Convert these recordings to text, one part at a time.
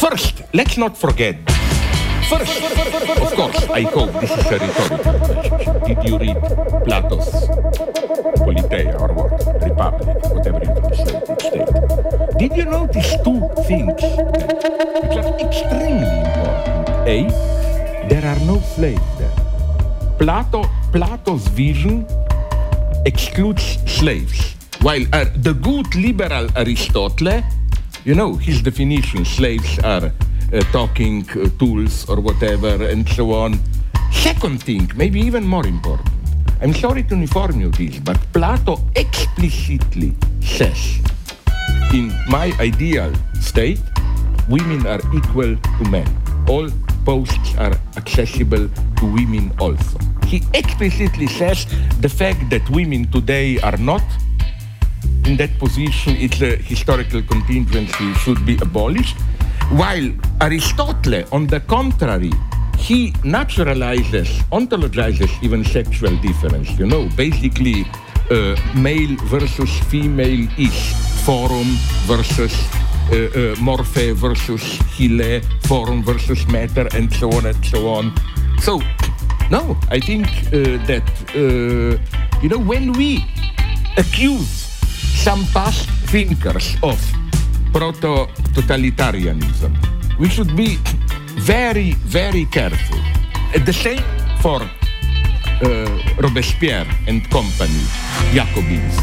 First, let's not forget. First, of course, I hope this is a rhetorical question. Did you read Plato's Politeia or what? Republic, whatever you translate it state. Did you notice two things which are extremely important? A, there are no slaves there. Plato's vision excludes slaves, while the good liberal Aristotle, you know, his definition, slaves are talking tools or whatever and so on. Second thing, maybe even more important, I'm sorry to inform you this, but Plato explicitly says, in my ideal state, women are equal to men. All posts are accessible to women also. He explicitly says the fact that women today are not in that position, it's a historical contingency, should be abolished. While Aristotle, on the contrary, he naturalizes, ontologizes even sexual difference. You know, basically, male versus female is forum versus morphe versus hyle, forum versus matter, and so on and so on. So, no, I think that, you know, when we accuse some past thinkers of proto-totalitarianism, we should be very, very careful. The same for Robespierre and company, Jacobins.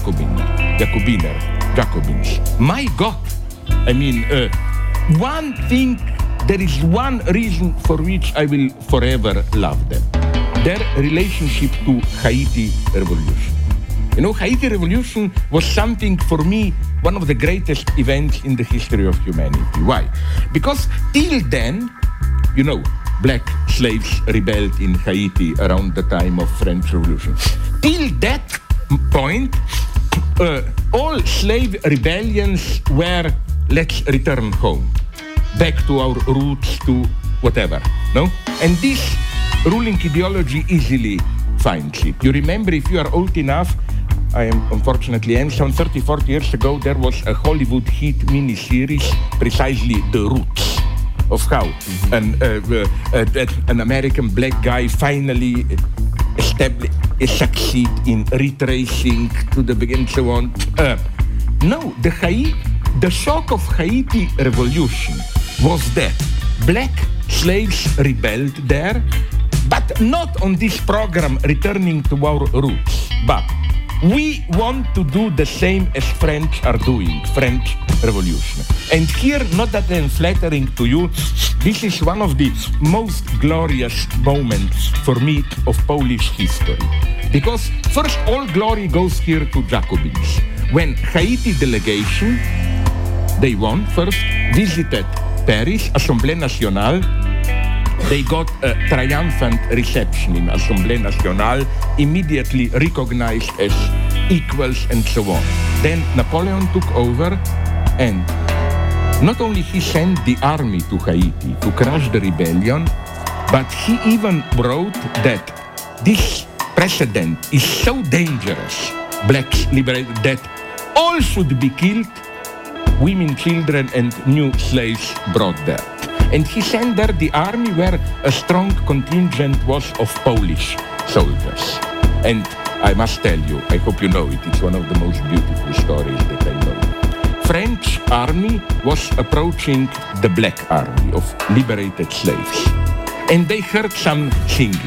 My God, I mean, one thing, there is one reason for which I will forever love them. Their relationship to Haiti revolution. You know, Haiti revolution was something for me, one of the greatest events in the history of humanity. Why? Because till then, you know, black slaves rebelled in Haiti around the time of French Revolution. Till that point, all slave rebellions were, let's return home, back to our roots, to whatever, no? And this ruling ideology easily finds it. You remember, if you are old enough, I am unfortunately some 30, 40 years ago, there was a Hollywood hit miniseries, precisely The Roots, of how an American black guy finally succeed in retracing to the beginning, so on. No, the shock of Haiti revolution was that black slaves rebelled there, but not on this program returning to our roots, but we want to do the same as French are doing, French Revolution. And here, not that I'm flattering to you, this is one of the most glorious moments for me of Polish history. Because first, all glory goes here to Jacobins. When Haiti delegation, they won first, visited Paris, Assemblée Nationale, they got a triumphant reception in Assemblée Nationale, immediately recognized as equals and so on. Then Napoleon took over, and not only he sent the army to Haiti to crush the rebellion, but he even wrote that this precedent is so dangerous, blacks liberated, that all should be killed, women, children, and new slaves brought there. And he sent there the army where a strong contingent was of Polish soldiers. And I must tell you, I hope you know it, it's one of the most beautiful stories that I know. French army was approaching the black army of liberated slaves. And they heard some singing.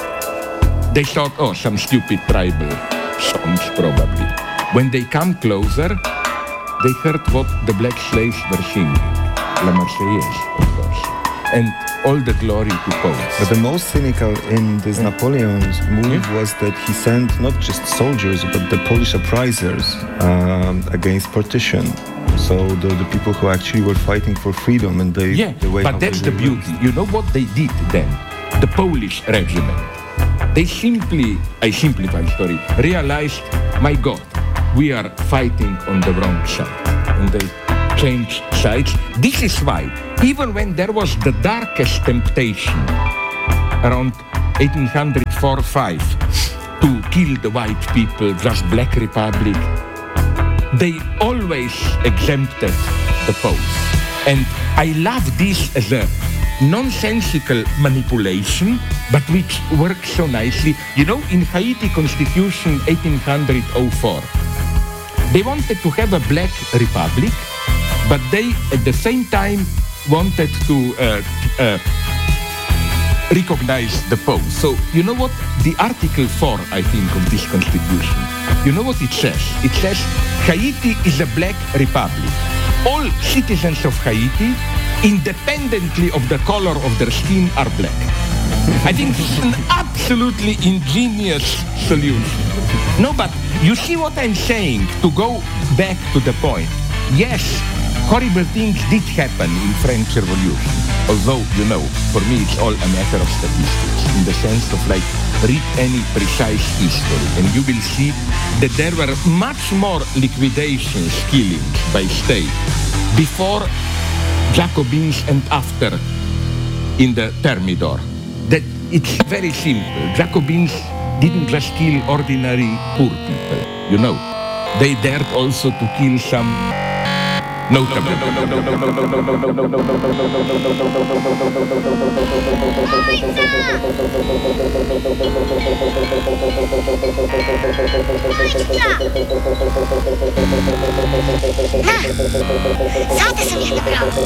They thought, oh, some stupid tribal songs probably. When they come closer, they heard what the black slaves were singing. La Marseillaise, of course, and all the glory to Poles. But the most cynical in this Napoleon's move was that he sent not just soldiers, but the Polish uprisers against partition. So the people who actually were fighting for freedom, and they... Yeah, but that's the beauty. You know what they did then? The Polish regiment. They simply, I simplify the story, realized, my God, we are fighting on the wrong side. And they change sides. This is why, even when there was the darkest temptation around 1804-5 to kill the white people, just Black Republic, they always exempted the Poles. And I love this as a nonsensical manipulation, but which works so nicely. You know, in Haiti Constitution 1804, they wanted to have a black republic, but they at the same time wanted to recognize the Pope. So you know what? The Article 4, I think, of this constitution, you know what it says? It says Haiti is a black republic. All citizens of Haiti, independently of the color of their skin, are black. I think it's an absolutely ingenious solution. No, but you see what I'm saying? To go back to the point. Yes, horrible things did happen in French Revolution. Although, you know, for me it's all a matter of statistics, in the sense of like, read any precise history, and you will see that there were much more liquidations, killings by state before Jacobins and after in the Thermidor. That it's very simple. Jacobins didn't just kill ordinary poor people, you know. They dared also to kill some notable. Znate sam je nabrao.